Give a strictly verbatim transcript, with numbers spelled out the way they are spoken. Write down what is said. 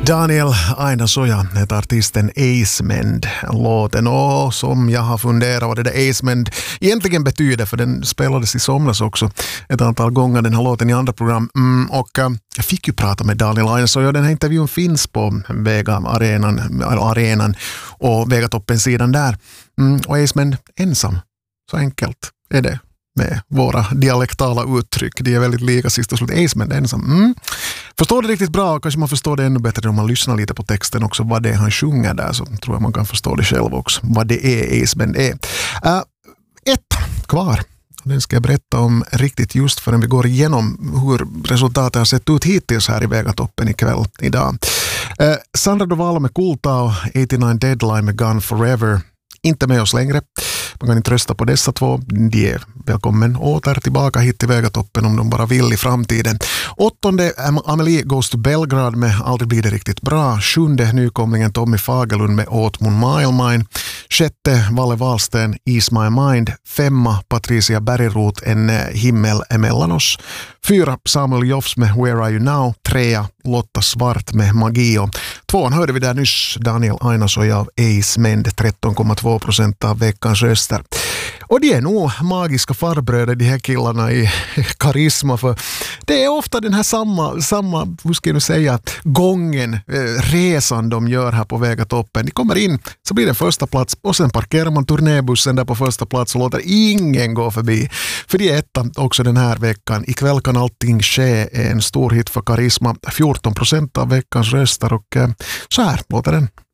Daniel Aina Soja heter artisten Acemend låten, och som jag har funderat vad det där Acemend egentligen betyder, för den spelades i somras också ett antal gånger, den här låten i andra program. Mm, och uh, jag fick ju prata med Daniel Aina Soja. Den här intervjun finns på Vega arenan, arenan och Vega toppen-sidan där. Mm, och Acemend ensam, så enkelt är det med våra dialektala uttryck. De är väldigt lika sist och slut. Acemend ensam. Mm. Förstår det riktigt bra, kanske man förstår det ännu bättre om man lyssnar lite på texten också, vad det är han sjunger där, så tror jag man kan förstå det själv också, vad det är Acemend är. Uh, ett kvar. Den ska jag berätta om riktigt just förrän vi går igenom hur resultatet har sett ut hittills här i Vegatoppen ikväll idag. Uh, Sandra Doval med Kultao, åttionio Deadline med Gone Forever. Inte med oss längre. Man kan inte rösta på dessa två. De är välkommen åter tillbaka hit till Vegatoppen om de bara vill i framtiden. Åttonde, Amelie Goes to Belgrad med Aldrig blir det riktigt bra. Sjunde, nykomlingen Tommy Fagerlund med Åt mun Mile Mine. Sjätte, Valle Wahlsten, Ease My Mind. Femma, Patricia Bergerot, En himmel emellan oss. Fyra, Samuel Joffs med Where Are You Now. Trea, Lotta Svart med Magio. Tvåan hörde vi där nyss, Daniel Aina Soja av Acemend, tretton komma två procent av veckans röster. Och det är nog magiska farbröder, de här killarna i Karisma, för det är ofta den här samma, samma hur ska jag nu säga, gången, eh, resan de gör här på Vegatoppen. De kommer in, så blir det första plats och sen parkerar man turnébussen där på första plats och låter ingen gå förbi. För det är etta också den här veckan. Ikväll kan allting ske, en stor hit för Karisma, fjorton procent av veckans röster, och eh, så här låter den.